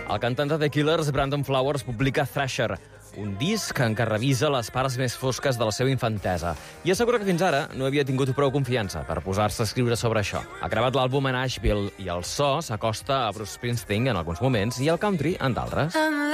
El cantant de The Killers, Brandon Flowers, publica Thrasher, un disc en què revisa les parts més fosques de la seva infantesa. I assegura que fins ara no havia tingut prou confiança per posar-se a escriure sobre això. Ha gravat l'àlbum a Nashville i el so s'acosta a Bruce Springsteen en alguns moments i al country en d'altres.